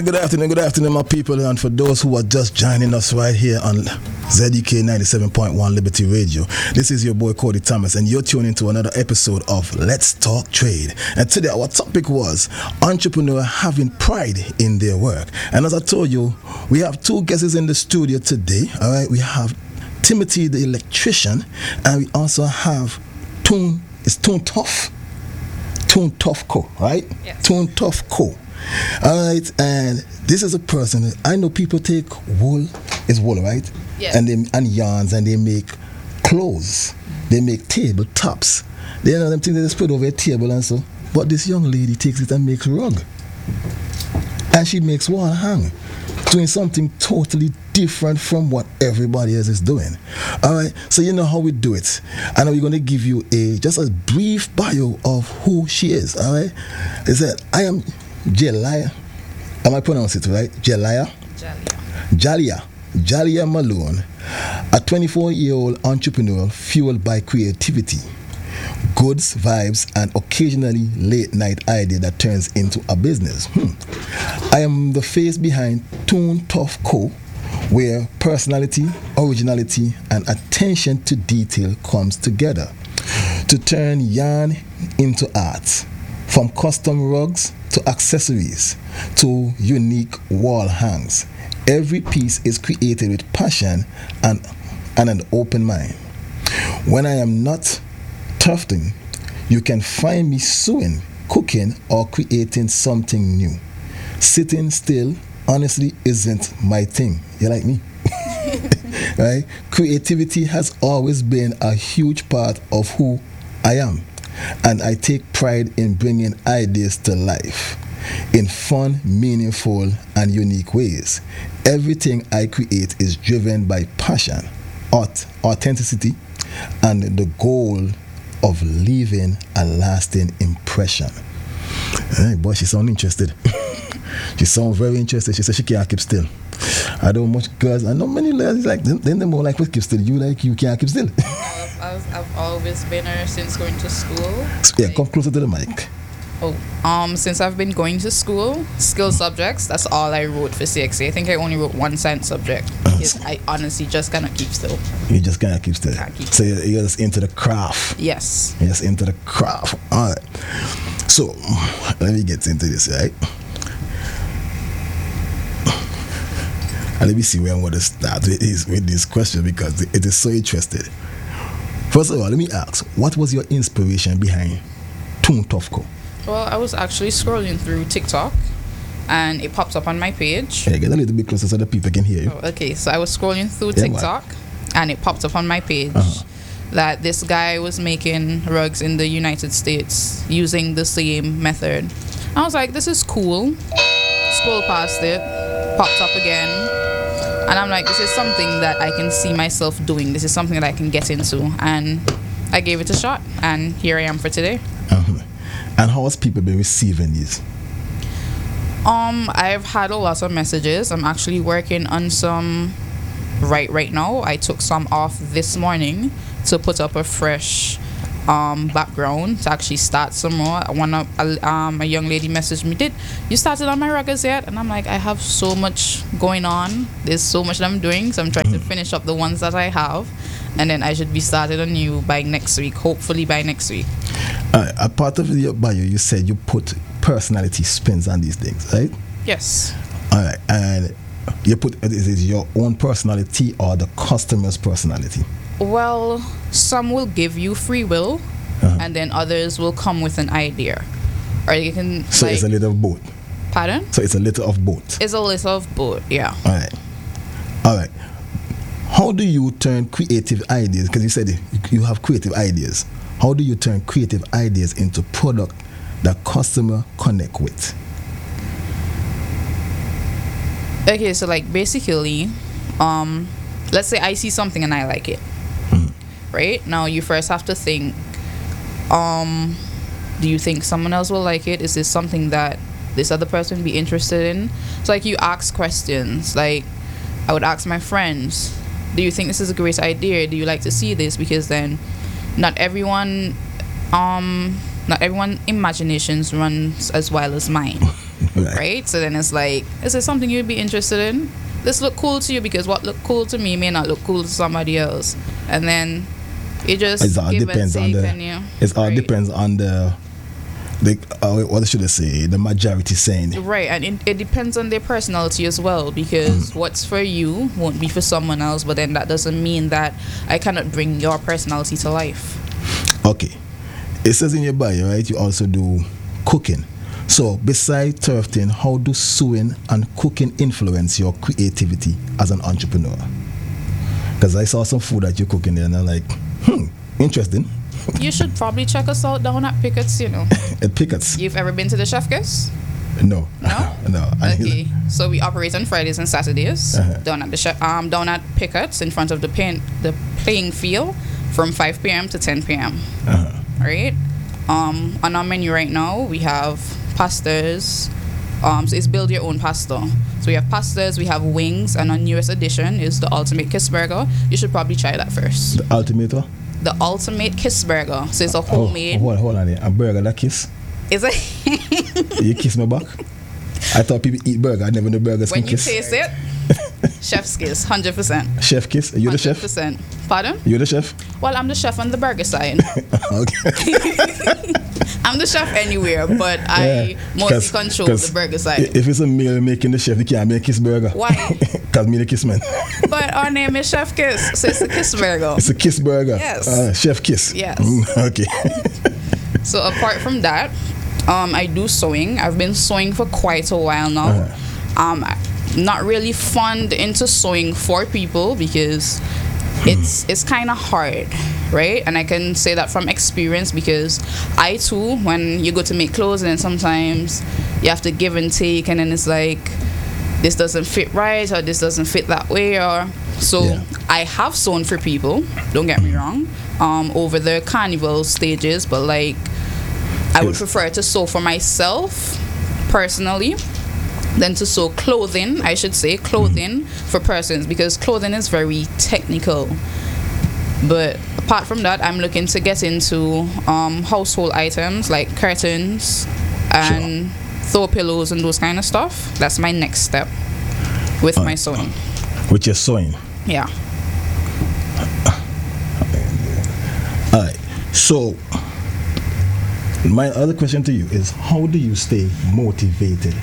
Good afternoon, my people, and for those who are just joining us right here on ZUK 97.1 Liberty Radio, this is your boy Cody Thomas, and you're tuning to another episode of Let's Talk Trade. And today our topic was entrepreneur having pride in their work. And as I told you, we have two guests in the studio today. All right, we have Timothy the electrician, and we also have Toon Tough Co, right? Yes. Toon Tough Co. Alright, and this is a person, I know people take wool, right? Yes. And yarns, and they make clothes. They make tabletops. They know them things they just put over a table and so. But this young lady takes it and makes rug. And she makes wall hang. Doing something totally different from what everybody else is doing. Alright, so you know how we do it. And we're going to give you just a brief bio of who she is. Alright? It said, I am Jalia. Am I pronouncing it right? Jalia Malone, a 24-year-old entrepreneur fueled by creativity, goods, vibes, and occasionally late-night idea that turns into a business. I am the face behind Toon Tough Co, where personality, originality, and attention to detail comes together to turn yarn into art. From custom rugs to accessories to unique wall hangs, every piece is created with passion and an open mind. When I am not tufting, you can find me sewing, cooking, or creating something new. Sitting still, honestly, isn't my thing. You like me? Right? Creativity has always been a huge part of who I am. And I take pride in bringing ideas to life in fun, meaningful, and unique ways. Everything I create is driven by passion, authenticity, and the goal of leaving a lasting impression. Hey, boy, she sounds interested. She sounds very interested. She said she can't keep still. I don't much girls. I know many ladies like them. Then they more like keep still. You can't keep still. I've always been her since going to school. Yeah, come closer to the mic. Since I've been going to school, skill subjects, that's all I wrote for CXA. I think I only wrote one science subject because I honestly just cannot keep still. You just cannot keep still. So you're just into the craft. Yes. You're just into the craft. All right. So let me get into this, right? And let me see where I want to start with this question because it is so interesting. First of all, let me ask, what was your inspiration behind Toon Tough Co? Well, I was actually scrolling through TikTok and it popped up on my page. Hey, get a little bit closer so the people can hear you. Okay, so I was scrolling through TikTok and it popped up on my page that this guy was making rugs in the United States using the same method. I was like, this is cool. Scroll past it, popped up again. And I'm like, this is something that I can see myself doing. This is something that I can get into. And I gave it a shot. And here I am for today. And how has people been receiving these? I've had a lot of messages. I'm actually working on some right now. I took some off this morning to put up a fresh background to actually start some more. A young lady messaged me, did you started on my ruggers yet? And I'm like, I have so much going on, there's so much that I'm doing, so I'm trying to finish up the ones that I have, and then I should be started anew by next week, hopefully by next week. A part of your bio, you said you put personality spins on these things, right? Yes. All right, and you put, is it your own personality or the customer's personality? Well, some will give you free will, and then others will come with an idea. Or you can. So it's a little of both. Pardon? So it's a little of both. It's a little of both, yeah. All right. How do you turn creative ideas? Because you said you have creative ideas. How do you turn creative ideas into product that customer connect with? Okay, so like basically, let's say I see something and I like it. Right? Now you first have to think, do you think someone else will like it? Is this something that this other person would be interested in? So like you ask questions. Like I would ask my friends, do you think this is a great idea? Do you like to see this? Because then not everyone imaginations runs as wild as mine. right? So then it's like, is it something you'd be interested in? This look cool to you because what look cool to me may not look cool to somebody else, and then you just It all give depends and on take, the. and you. It all right. depends on the what should I say? The majority saying. Right, and it depends on their personality as well, because what's for you won't be for someone else, but then that doesn't mean that I cannot bring your personality to life. Okay, it says in your bio, right? You also do cooking. So besides thrifting, how do sewing and cooking influence your creativity as an entrepreneur? Because I saw some food that you're cooking there, and I'm like, interesting. You should probably check us out down at Pickett's, you know. At Pickett's? You've ever been to the Chef Kiss? No. No? No. Okay. So we operate on Fridays and Saturdays down at the down at Pickett's in front of the playing field from 5 p.m. to 10 p.m. Right? On our menu right now, we have pastas. So it's build your own pasta. So we have pastas, we have wings, and our newest addition is the Ultimate Kiss Burger. You should probably try that first. The ultimate? The Ultimate Kiss Burger. So it's a homemade. Hold on there. A burger that kiss? Is it? You kiss me back? I thought people eat burger. I never knew burgers When can you kiss. taste it, chef's kiss, 100%. Chef kiss? You're the chef? 100%. Pardon? You're the chef? Well, I'm the chef on the burger side. Okay. I'm the chef anywhere, but I mostly control the burger side. If it's a meal making the chef, you can't make kiss burger. Why? Because me the kiss man. But our name is Chef Kiss, so it's a kiss burger. It's a kiss burger. Yes. Chef kiss. Yes. Okay. So apart from that, I do sewing. I've been sewing for quite a while now. Not really fond into sewing for people because it's kind of hard, right? And I can say that from experience because I too, when you go to make clothes, and then sometimes you have to give and take, and then it's like this doesn't fit right or this doesn't fit that way, or so. I have sewn for people, don't get me wrong, over the carnival stages, but like I would prefer to sew for myself personally than to sew clothing, I should say, clothing for persons, because clothing is very technical. But apart from that, I'm looking to get into household items like curtains and throw pillows and those kind of stuff. That's my next step with my sewing. With your sewing? Yeah. All right. So my other question to you is, how do you stay motivated?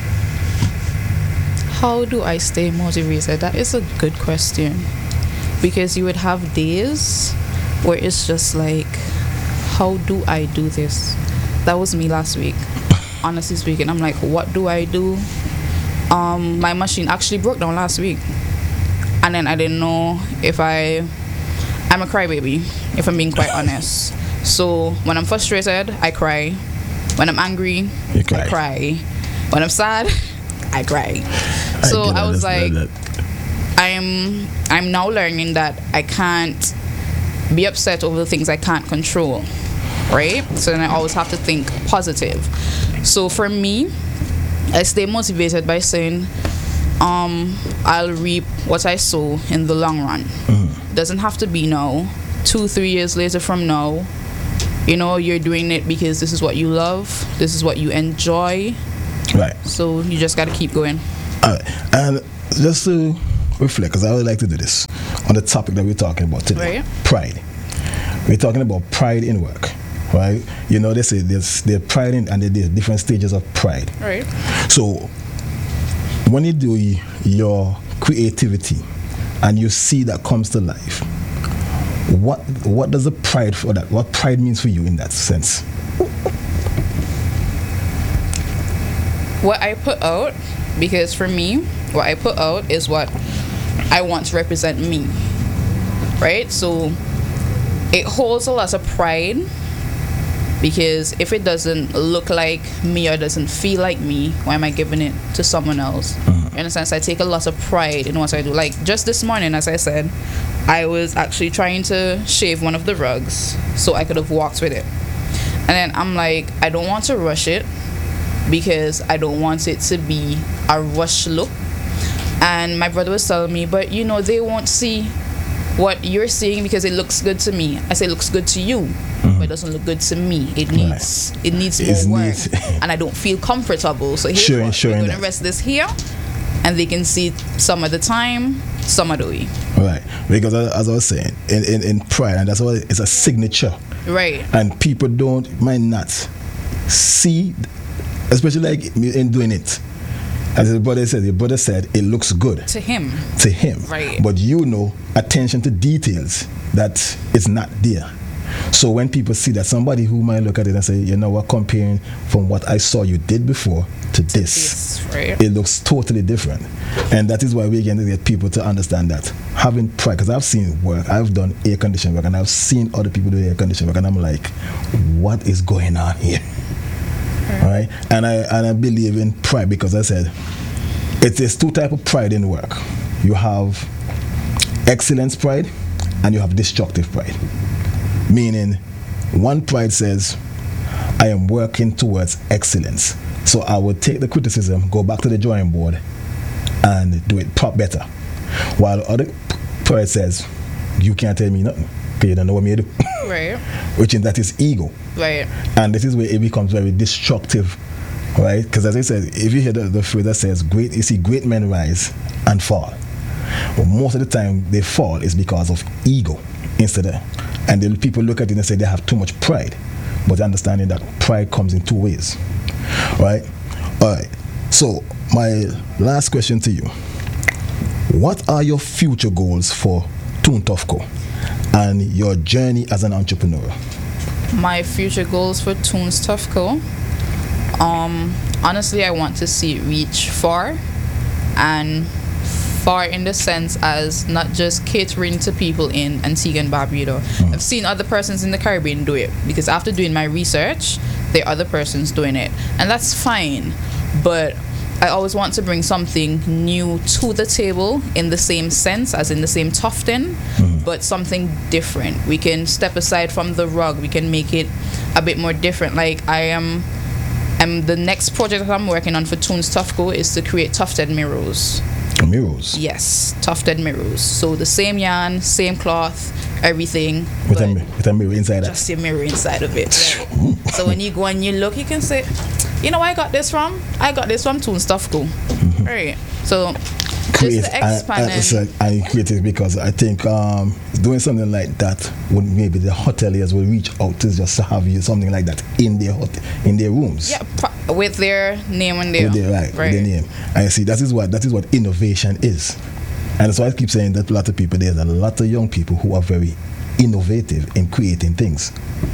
How do I stay motivated? That is a good question. Because you would have days where it's just like, how do I do this? That was me last week. Honestly speaking, I'm like, what do I do? My machine actually broke down last week. And then I didn't know if I'm a crybaby, if I'm being quite honest. So when I'm frustrated, I cry. When I'm angry, I cry. When I'm sad, I cry. So I was like, I'm now learning that I can't be upset over the things I can't control, right? So then I always have to think positive. So for me, I stay motivated by saying, I'll reap what I sow in the long run. Doesn't have to be now. 2-3 years later from now, you know, you're doing it because this is what you love, this is what you enjoy. Right. So you just got to keep going. And just to reflect, because I would like to do this on the topic that we're talking about today, right. Pride. We're talking about pride in work, right? You know, they say there's pride in, and there's different stages of pride. Right. So when you do your creativity and you see that comes to life, what does the pride for that? What pride means for you in that sense? What I put out, because for me, what I put out is what I want to represent me, right? So it holds a lot of pride, because if it doesn't look like me or doesn't feel like me, why am I giving it to someone else? In a sense, I take a lot of pride in what I do. Like just this morning, as I said, I was actually trying to shave one of the rugs so I could have walked with it. And then I'm like, I don't want to rush it, because I don't want it to be a rush look. And my brother was telling me, but you know, they won't see what you're seeing because it looks good to me. I say it looks good to you, but it doesn't look good to me. It needs more work, and I don't feel comfortable. So here's what we're going to rest this here, and they can see some of the time, some of the way. Right, because as I was saying, in pride, and that's why it's a signature. Right. And people might not see, especially like in doing it. As your brother said, it looks good to him. Right. But attention to details that it's not there. So when people see that, somebody who might look at it and say, we're comparing from what I saw you did before to this, right. It looks totally different. And that is why we're going to get people to understand that having pride, because I've seen work, I've done air conditioning work, and I've seen other people do air conditioning work, and I'm like, what is going on here? Right? And I believe in pride because I said it's two types of pride in work. You have excellence pride and you have destructive pride. Meaning, one pride says, I am working towards excellence. So I will take the criticism, go back to the drawing board, and do it better. While the other pride says, you can't tell me nothing because you don't know what me to do. Right. Which is that is ego. Right. And this is where it becomes very destructive, right? Because as I said, if you hear the phrase that says, great men rise and fall. But most of the time they fall is because of ego instead of, and then people look at it and say they have too much pride. But understanding that pride comes in two ways, right? All right. So my last question to you: what are your future goals for Toon Tough Co. and your journey as an entrepreneur? My future goals for Toons Tough Co. Honestly, I want to see it reach far, and far in the sense as not just catering to people in Antigua and Barbuda. I've seen other persons in the Caribbean do it because after doing my research, there are other persons doing it, and that's fine. But I always want to bring something new to the table in the same sense as in the same Tufton, but something different. We can step aside from the rug. We can make it a bit more different. Like I'm the next project that I'm working on for Toons Tough Co. is to create tufted mirrors. Mirrors? Yes, tufted mirrors. So the same yarn, same cloth, everything. With a mirror inside it. Just a mirror inside of it. Right? So when you go and you look, you can say, where I got this from? I got this from Toons Tough Co. Right. So just to expand I create it because I think doing something like that would maybe the hoteliers will reach out to just to have you something like that in their rooms. Yeah, with their name on there. With their name. And see, that is what innovation is. And that's why I keep saying that a lot of people, there's a lot of young people who are very innovative in creating things.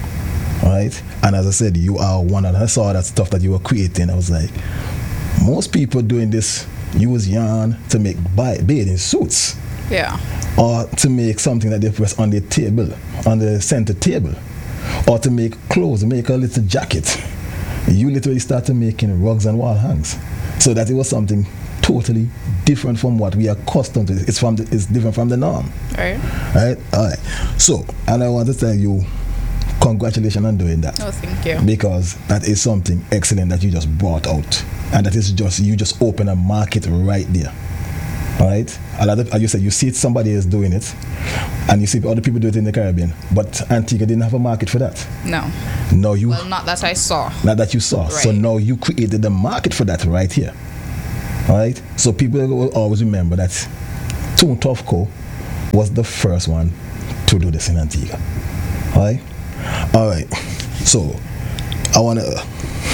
Right? And as I said, you are one, and I saw that stuff that you were creating. I was like, most people doing this use yarn to make bathing suits. Yeah. Or to make something that they press on the table, on the center table. Or to make clothes, make a little jacket. You literally started making rugs and wall hangs. So that it was something totally different from what we are accustomed to. It's different from the norm. Right. Right? All right. So, and I want to tell you, congratulations on doing that. Oh, thank you. Because that is something excellent that you just brought out. And that is you just open a market right there. All right? A lot of, as you said, you see somebody else doing it, and you see other people do it in the Caribbean. But Antigua didn't have a market for that. No. Well, not that I saw. Not that you saw. Right. So now you created the market for that right here. All right? So people will always remember that Toon Tough Co. was the first one to do this in Antigua. All right? All right. So I want to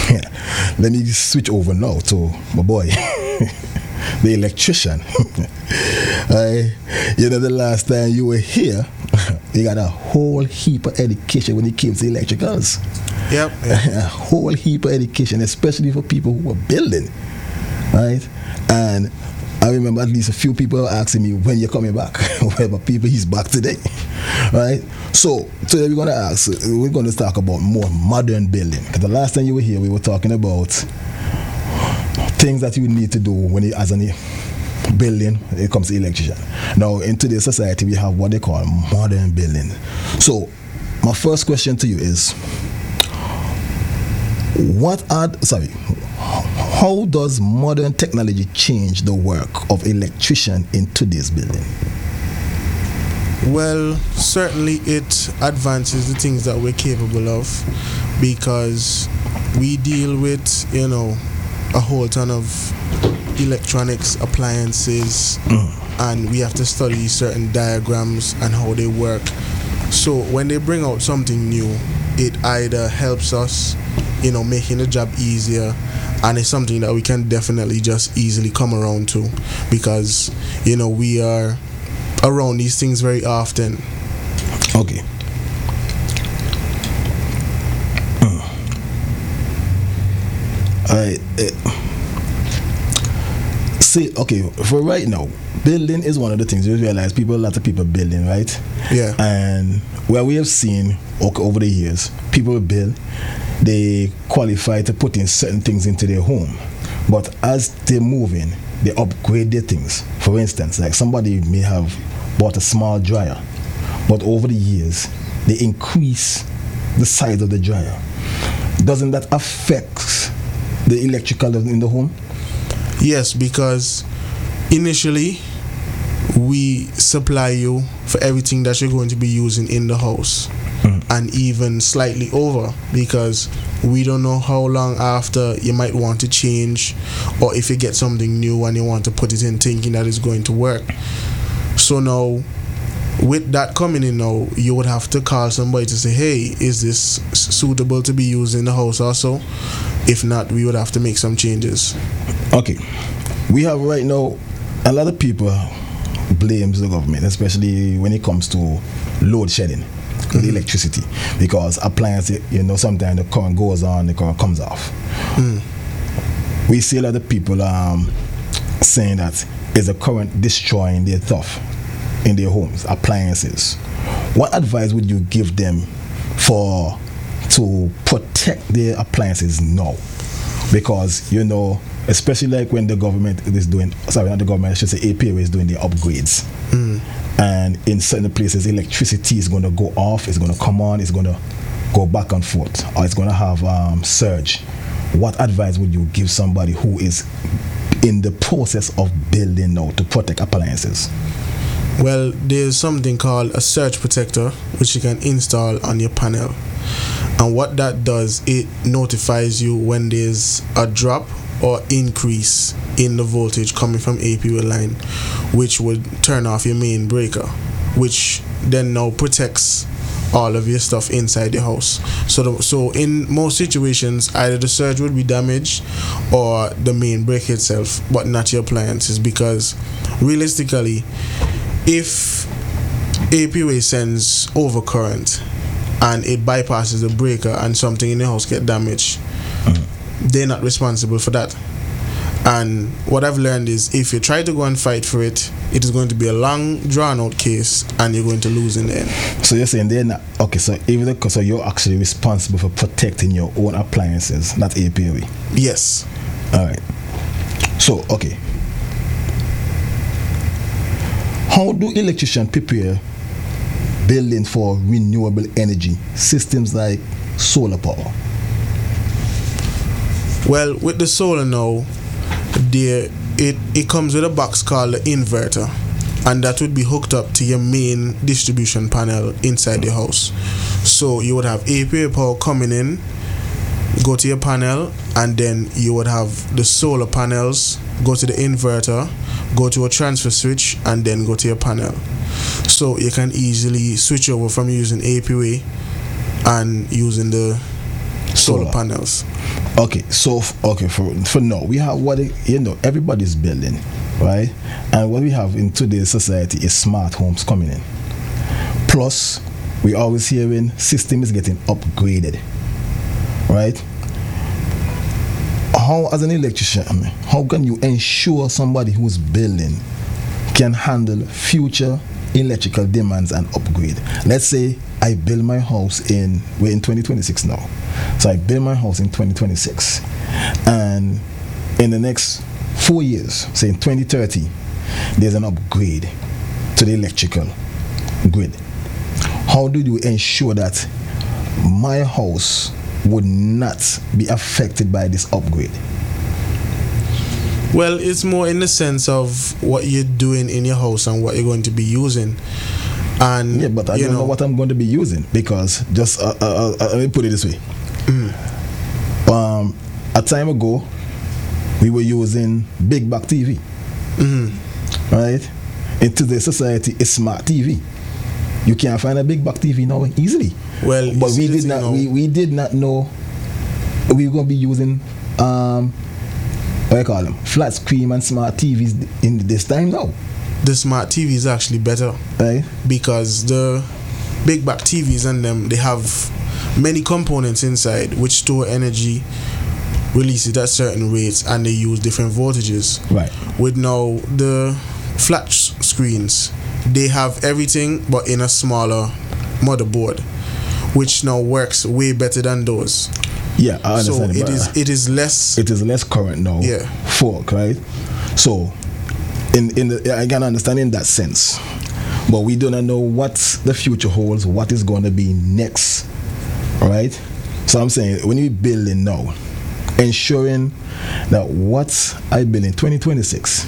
let me switch over now to my boy, the electrician. The last time you were here, you got a whole heap of education when it came to electricals. Yep. A whole heap of education, especially for people who are building, right? And I remember at least a few people asking me when you're coming back. Well, people, he's back today, right? So today we're going to talk about more modern building. Because the last time you were here, we were talking about things that you need to do when you, as a building, when it comes to electrician. Now, in today's society, we have what they call modern building. So my first question to you is, how does modern technology change the work of electrician in today's building? Well, certainly it advances the things that we're capable of because we deal with, a whole ton of electronics, appliances, and we have to study certain diagrams and how they work. So when they bring out something new, it either helps us, making the job easier, and it's something that we can definitely just easily come around to because, we are around these things very often. Okay. See, okay, for right now, building is one of the things you realize a lot of people building, right? Yeah. And where we have seen over the years, people build, they qualify to put in certain things into their home. But as they move in, they upgrade their things. For instance, like somebody may have bought a small dryer, but over the years, they increase the size of the dryer. Doesn't that affect the electrical in the home? Yes, because initially we supply you for everything that you're going to be using in the house, and even slightly over, because we don't know how long after you might want to change, or if you get something new and you want to put it in thinking that it's going to work. So now, with that coming in now, you would have to call somebody to say, hey, is this suitable to be used in the house also? If not, we would have to make some changes. Okay. We have right now, a lot of people blames the government, especially when it comes to load shedding with electricity, because appliances, sometimes the current goes on, the current comes off. We see a lot of people saying that is the current destroying their stuff in their homes, appliances. What advice would you give them to protect their appliances now? Because especially like when the government is doing, not the government, I should say APA is doing the upgrades, and in certain places electricity is going to go off, it's going to come on, it's going to go back and forth, or it's going to have surge. What advice would you give somebody who is in the process of building now to protect appliances? Well, there's something called a surge protector which you can install on your panel, and what that does, it notifies you when there's a drop or increase in the voltage coming from APA line, which would turn off your main breaker, which then now protects all of your stuff inside the house. So in most situations, either the surge would be damaged or the main breaker itself, but not your appliances, because realistically, if APA sends overcurrent and it bypasses the breaker and something in the house get damaged, they're not responsible for that. And what I've learned is if you try to go and fight for it, it is going to be a long drawn out case and you're going to lose in the end. So you're saying they're not okay, so so you're actually responsible for protecting your own appliances, not APA? Yes. Alright. So okay. How do electricians prepare building for renewable energy systems like solar power? Well, with the solar now, it comes with a box called the inverter, and that would be hooked up to your main distribution panel inside the house. So you would have APA power coming in, go to your panel, and then you would have the solar panels go to the inverter, go to a transfer switch, and then go to your panel. So you can easily switch over from using APA and using the solar panels. Okay, so for now we have what everybody's building, right? And what we have in today's society is smart homes coming in. Plus, we always hearing system is getting upgraded, right? How, as an electrician, how can you ensure somebody who's building can handle future electrical demands and upgrade? Let's say I build my house we're in 2026 now. So I build my house in 2026. And in the next 4 years, say in 2030, there's an upgrade to the electrical grid. How do you ensure that my house would not be affected by this upgrade? Well, it's more in the sense of what you're doing in your house and what you're going to be using. And Yeah, but I don't know what I'm going to be using, because just let me put it this way. A time ago, we were using big back TV, right? In today's society, it's smart TV. You can't find a big back TV now easily. Well, but we did not. We did not know we were going to be using what do you call them, flat screen and smart TVs in this time now. The smart TV is actually better, right? Because the big back TVs and them, they have many components inside which store energy, release it at certain rates, and they use different voltages. Right. With now the flat screens, they have everything but in a smaller motherboard, which now works way better than those. Yeah, I understand. So it is less. It is less current now. Yeah. Fork, right? So, I can understand in that sense, but we do not know what the future holds. What is going to be next, right? So I'm saying when we building now, ensuring that what I build in 2026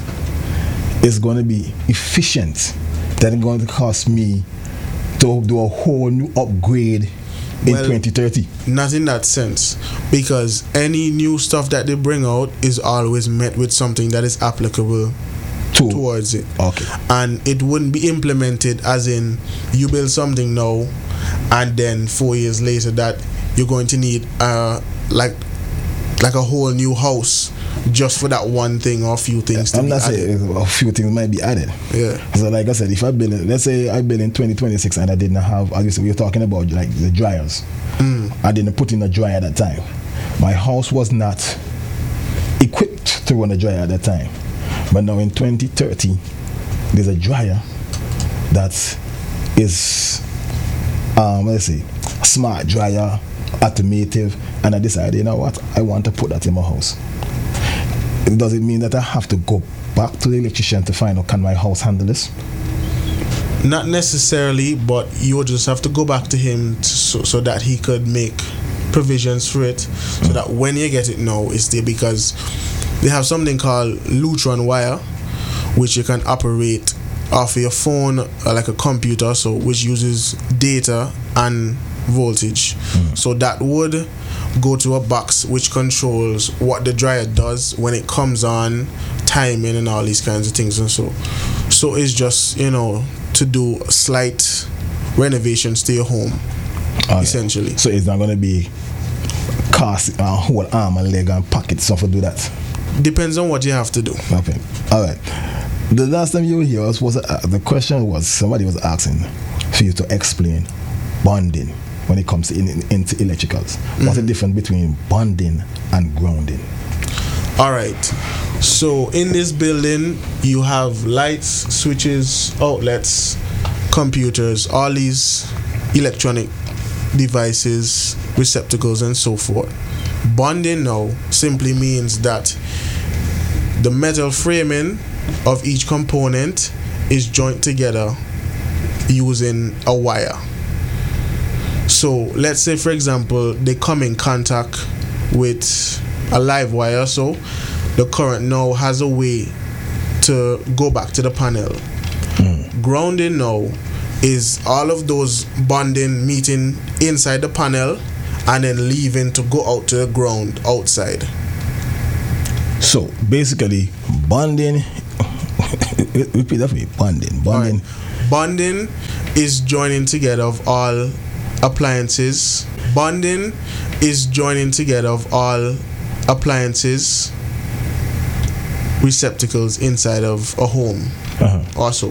is going to be efficient. That is going to cost me to do a whole new upgrade in 2030. Not in that sense, because any new stuff that they bring out is always met with something that is applicable towards it. Okay. And it wouldn't be implemented as in you build something now and then 4 years later that you're going to need like a whole new house just for that one thing or a few things to be added. I'm not saying a few things might be added. Yeah. So like I said, if I build it, let's say I build in 2026 and I didn't have, obviously we were talking about like the dryers. I didn't put in a dryer at that time. My house was not equipped to run a dryer at that time. But now in 2030, there's a dryer that is, let's say, a smart dryer, automotive, and I decided, you know what, I want to put that in my house. Does it mean that I have to go back to the electrician to find out, can my house handle this? Not necessarily, but you would just have to go back to him so that he could make provisions for it, so that when you get it now, it's there, because they have something called Lutron wire, which you can operate off of your phone or like a computer, so which uses data and voltage. So that would go to a box which controls what the dryer does when it comes on, timing and all these kinds of things. And so it's just, to do slight renovations to your home, essentially. So it's not going to be cast a whole arm and leg and pocket stuff to do that? Depends on what you have to do. Okay. All right. The last time you were here the question was, somebody was asking for you to explain bonding when it comes to into electricals. What's the difference between bonding and grounding? All right. So in this building, you have lights, switches, outlets, computers, all these electronic devices, receptacles, and so forth. Bonding now simply means that the metal framing of each component is joined together using a wire. So let's say, for example, they come in contact with a live wire, so the current now has a way to go back to the panel. Grounding now is all of those bonding meeting inside the panel and then leaving to go out to the ground outside. So basically, bonding. Repeat that for me. Bonding. Right. Bonding is joining together of all appliances. Bonding is joining together of all appliances, receptacles inside of a home. Also,